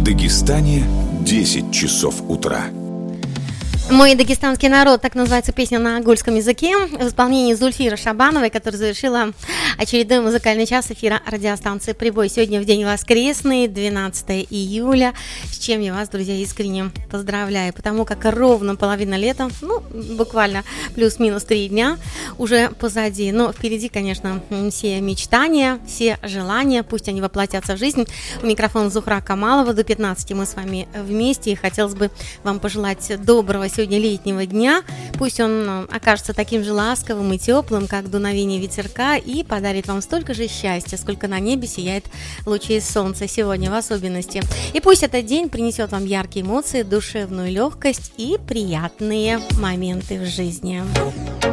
Дагестане 10 часов утра. «Мой дагестанский народ», так называется песня на ангольском языке, в исполнении Зульфира Шабановой, которая завершила очередной музыкальный час эфира радиостанции «Прибой». Сегодня в день воскресный, 12 июля, с чем я вас, друзья, искренне поздравляю, потому как ровно половина лета, буквально плюс-минус 3 дня уже позади, но впереди, конечно, все мечтания, все желания, пусть они воплотятся в жизнь. У микрофона Зухра Камалова, до 15 мы с вами вместе, и хотелось бы вам пожелать доброго сегодня летнего дня. Пусть он окажется таким же ласковым и теплым, как дуновение ветерка, и подарит вам столько же счастья, сколько на небе сияет лучей солнца сегодня в особенности. И пусть этот день принесет вам яркие эмоции, душевную легкость и приятные моменты в жизни.